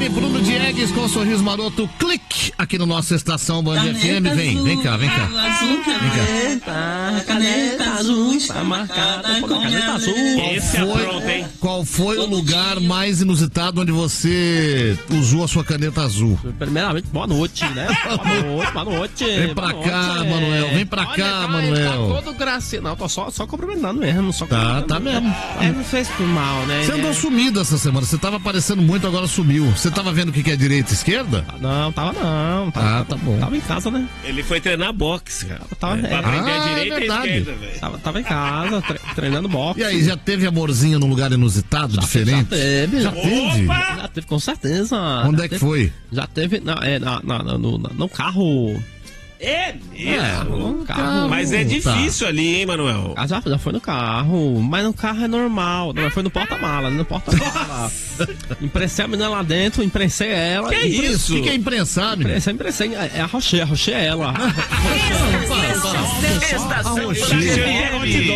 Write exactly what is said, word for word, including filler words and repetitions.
M, Bruno Diegues com o sorriso maroto, clique aqui no nossa estação Band F M. Vem, vem cá, vem cá. Vem cá. Caneta azul está marcada com caneta azul. Esse é pronto, hein? Qual foi o lugar mais inusitado onde você usou a sua caneta azul? Primeiramente, boa noite, né? Boa noite, boa noite. Vem pra boa cá, noite. Manuel. Vem pra Olha, cá, tá, Manuel. Tá todo gracinha. Não, tô só, só cumprimentando mesmo. Só Tá, tá mesmo. É, não fez por mal, né? Você andou É. sumido essa semana. Você tava aparecendo muito, agora sumiu. Você tava vendo o que que é direita e esquerda? Não, tava não. Tava, Ah, tá bom. Tava em casa, né? Ele foi treinar boxe, cara. Tava, Pra é, aprender Ah, a direita é e a verdade. esquerda, velho. tava, tava em casa, tre- treinando boxe. E aí, já teve amorzinho num lugar inusitado, diferente? Já teve. Já teve? Opa! Já teve, com certeza. Onde Já é que teve- foi? Já teve na, é, na, na, na- no, na- no carro. É É, mesmo. No carro. Mas é Tá. difícil ali, hein, Manuel? Ah, já, já foi no carro, mas no carro é normal. Não, foi no porta-mala, no porta-mala. Impressei a menina lá dentro, impressei ela. Que impre- isso? O que que é imprensar, menino? Impressei, impressei. É é arrochei, arrochei ela. Estação Estação